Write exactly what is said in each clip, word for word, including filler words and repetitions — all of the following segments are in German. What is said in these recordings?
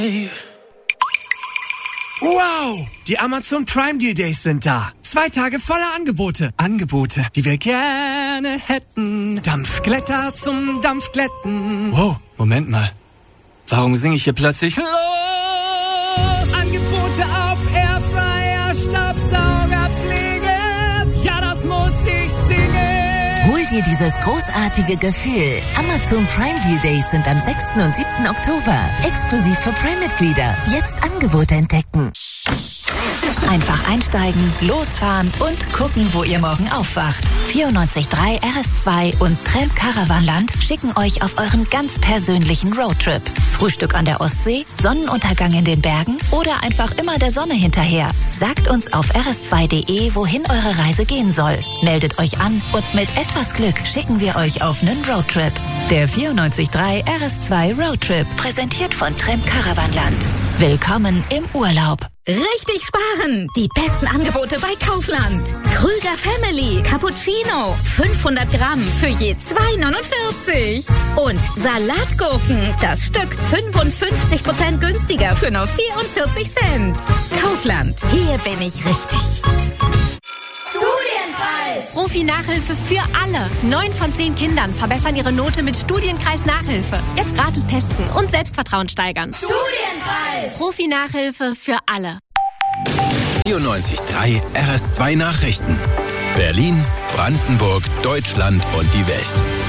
Wow! Die Amazon Prime Deal Days sind da. Zwei Tage voller Angebote. Angebote, die wir gerne hätten. Dampfglätter zum Dampfglätten. Wow, Moment mal. Warum singe ich hier plötzlich los? Angebote auf Airfryer, Staubsauger, Pflege. Ja, das muss ich singen. Hol dir dieses großartige Gefühl. Amazon Prime Deal Days sind am sechsten und siebten Oktober. Exklusiv für Prime-Mitglieder. Jetzt Angebote entdecken. Einfach einsteigen, losfahren und gucken, wo ihr morgen aufwacht. vierundneunzig Komma drei R S zwei und Tramp Caravanland schicken euch auf euren ganz persönlichen Roadtrip. Frühstück an der Ostsee, Sonnenuntergang in den Bergen oder einfach immer der Sonne hinterher. Sagt uns auf r s zwei punkt d e, wohin eure Reise gehen soll. Meldet euch an und mit etwas Glück schicken wir euch auf einen Roadtrip. Der vierundneunzig Komma drei R S zwei Roadtrip, präsentiert von Tramp Caravanland. Willkommen im Urlaub. Richtig sparen! Die besten Angebote bei Kaufland. Krüger Family Cappuccino. fünfhundert Gramm für je zwei neunundvierzig. Und Salatgurken. Das Stück fünfundfünfzig Prozent günstiger für nur vierundvierzig Cent. Kaufland. Hier bin ich richtig. Studienkreis! Profi-Nachhilfe für alle. Neun von zehn Kindern verbessern ihre Note mit Studienkreis-Nachhilfe. Jetzt gratis testen und Selbstvertrauen steigern. Studienkreis! Profi-Nachhilfe für alle. vierundneunzig Komma drei R S zwei Nachrichten. Berlin, Brandenburg, Deutschland und die Welt.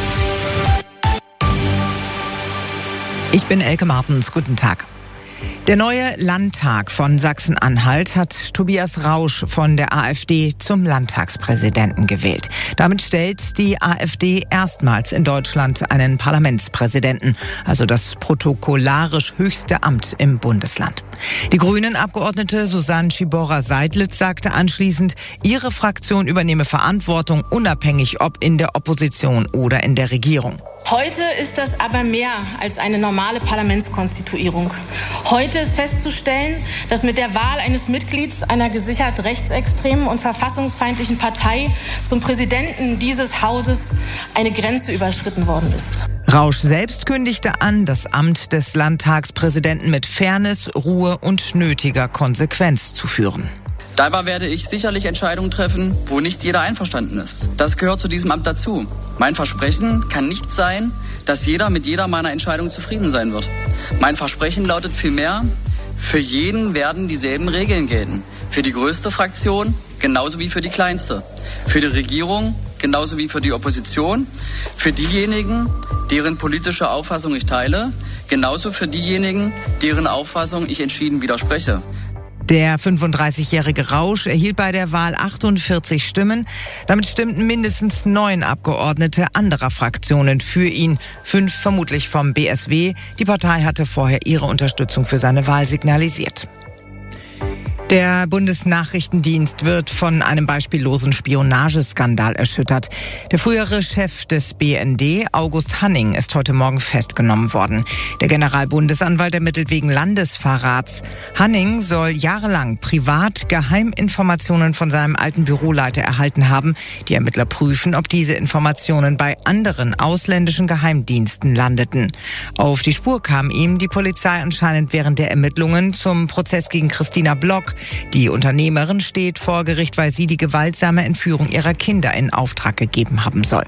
Ich bin Elke Martens. Guten Tag. Der neue Landtag von Sachsen-Anhalt hat Tobias Rausch von der AfD zum Landtagspräsidenten gewählt. Damit stellt die AfD erstmals in Deutschland einen Parlamentspräsidenten, also das protokollarisch höchste Amt im Bundesland. Die Grünen-Abgeordnete Susanne Schibora-Seidlitz sagte anschließend, ihre Fraktion übernehme Verantwortung, unabhängig ob in der Opposition oder in der Regierung. Heute ist das aber mehr als eine normale Parlamentskonstituierung. Heute ist festzustellen, dass mit der Wahl eines Mitglieds einer gesichert rechtsextremen und verfassungsfeindlichen Partei zum Präsidenten dieses Hauses eine Grenze überschritten worden ist. Rausch selbst kündigte an, das Amt des Landtagspräsidenten mit Fairness, Ruhe und nötiger Konsequenz zu führen. Dabei werde ich sicherlich Entscheidungen treffen, wo nicht jeder einverstanden ist. Das gehört zu diesem Amt dazu. Mein Versprechen kann nicht sein, dass jeder mit jeder meiner Entscheidungen zufrieden sein wird. Mein Versprechen lautet vielmehr, für jeden werden dieselben Regeln gelten. Für die größte Fraktion genauso wie für die kleinste. Für die Regierung genauso wie für die Opposition. Für diejenigen, deren politische Auffassung ich teile, genauso für diejenigen, deren Auffassung ich entschieden widerspreche. Der fünfunddreißigjährige Rausch erhielt bei der Wahl achtundvierzig Stimmen. Damit stimmten mindestens neun Abgeordnete anderer Fraktionen für ihn, fünf vermutlich vom B S W. Die Partei hatte vorher ihre Unterstützung für seine Wahl signalisiert. Der Bundesnachrichtendienst wird von einem beispiellosen Spionageskandal erschüttert. Der frühere Chef des B N D, August Hanning, ist heute Morgen festgenommen worden. Der Generalbundesanwalt ermittelt wegen Landesverrats. Hanning soll jahrelang privat Geheiminformationen von seinem alten Büroleiter erhalten haben. Die Ermittler prüfen, ob diese Informationen bei anderen ausländischen Geheimdiensten landeten. Auf die Spur kam ihm die Polizei anscheinend während der Ermittlungen zum Prozess gegen Christina Block. Die Unternehmerin steht vor Gericht, weil sie die gewaltsame Entführung ihrer Kinder in Auftrag gegeben haben soll.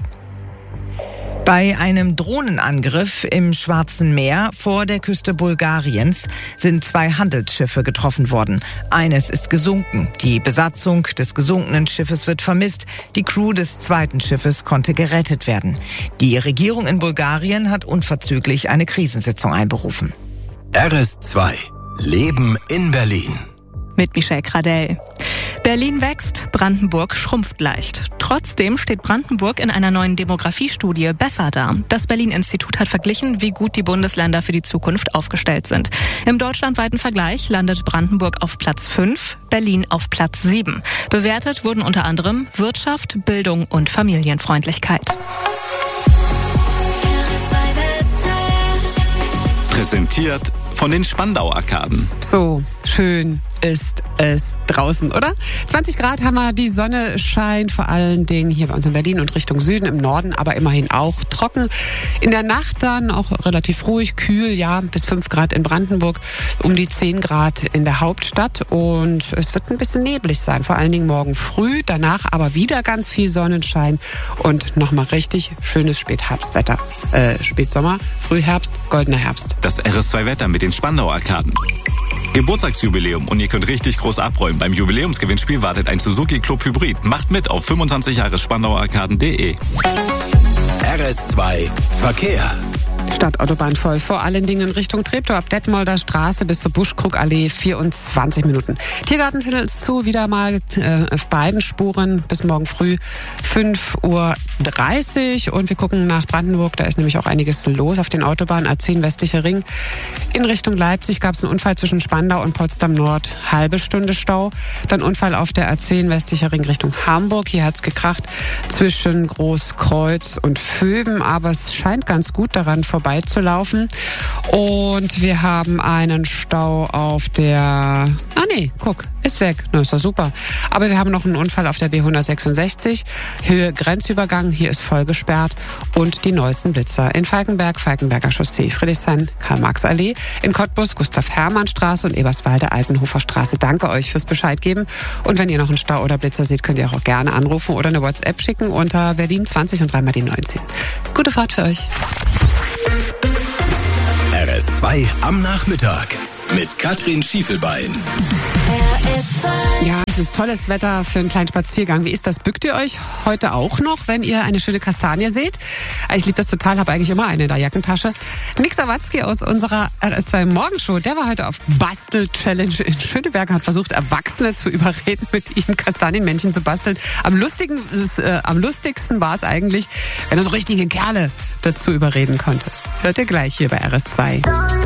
Bei einem Drohnenangriff im Schwarzen Meer vor der Küste Bulgariens sind zwei Handelsschiffe getroffen worden. Eines ist gesunken. Die Besatzung des gesunkenen Schiffes wird vermisst. Die Crew des zweiten Schiffes konnte gerettet werden. Die Regierung in Bulgarien hat unverzüglich eine Krisensitzung einberufen. R S zwei. Leben in Berlin. Mit Michelle Kradell. Berlin wächst, Brandenburg schrumpft leicht. Trotzdem steht Brandenburg in einer neuen Demografiestudie besser da. Das Berlin-Institut hat verglichen, wie gut die Bundesländer für die Zukunft aufgestellt sind. Im deutschlandweiten Vergleich landet Brandenburg auf Platz fünf, Berlin auf Platz sieben. Bewertet wurden unter anderem Wirtschaft, Bildung und Familienfreundlichkeit. Präsentiert von den Spandau-Arkaden. So schön ist es draußen, oder? zwanzig Grad haben wir, die Sonne scheint vor allen Dingen hier bei uns in Berlin und Richtung Süden, im Norden, aber immerhin auch trocken. In der Nacht dann auch relativ ruhig, kühl, ja, bis fünf Grad in Brandenburg, um die zehn Grad in der Hauptstadt und es wird ein bisschen neblig sein, vor allen Dingen morgen früh, danach aber wieder ganz viel Sonnenschein und nochmal richtig schönes Spätherbstwetter. Äh, Spätsommer, Frühherbst, goldener Herbst. Das R S zwei Wetter mit den Spandau-Arkaden. Geburtstagsjubiläum und ihr könnt richtig groß abräumen. Beim Jubiläumsgewinnspiel wartet ein Suzuki Club Hybrid. Macht mit auf fünfundzwanzig Jahre Spandauer Arkaden punkt de. R S zwei Verkehr. Stadtautobahn voll, vor allen Dingen Richtung Treptow ab Detmolder Straße bis zur Buschkrugallee, vierundzwanzig Minuten. Tiergartentunnel ist zu, wieder mal äh, auf beiden Spuren bis morgen früh fünf Uhr dreißig und wir gucken nach Brandenburg, da ist nämlich auch einiges los auf den Autobahnen. A zehn westlicher Ring in Richtung Leipzig gab es einen Unfall zwischen Spandau und Potsdam Nord, halbe Stunde Stau. Dann Unfall auf der A zehn westlicher Ring Richtung Hamburg, hier hat's gekracht zwischen Großkreuz und Vöben, aber es scheint ganz gut daran vorbeizulaufen. Und wir haben einen Stau auf der... Ah nee, guck, ist weg. Na, ist doch super. Aber wir haben noch einen Unfall auf der B hundertsechsundsechzig. Höhe Grenzübergang, hier ist voll gesperrt. Und die neuesten Blitzer in Falkenberg, Falkenberger Chaussee, Friedrichshain, Karl-Marx-Allee, in Cottbus, Gustav-Hermann-Straße und Eberswalde, Altenhofer Straße. Danke euch fürs Bescheid geben. Und wenn ihr noch einen Stau oder Blitzer seht, könnt ihr auch gerne anrufen oder eine WhatsApp schicken unter Berlin zwanzig und dreimal die neunzehn. Gute Fahrt für euch. R S zwei am Nachmittag mit Katrin Schiefelbein. Ja, es ist tolles Wetter für einen kleinen Spaziergang. Wie ist das? Bückt ihr euch heute auch noch, wenn ihr eine schöne Kastanie seht? Ich liebe das total, habe eigentlich immer eine in der Jackentasche. Nick Sawatzki aus unserer R S zwei Morgenshow, der war heute auf Bastel-Challenge in Schöneberg, hat versucht, Erwachsene zu überreden, mit ihm Kastanienmännchen zu basteln. Am, lustigen, äh, am lustigsten war es eigentlich, wenn er so richtige Kerle dazu überreden konnte. Hört ihr gleich hier bei R S zwei.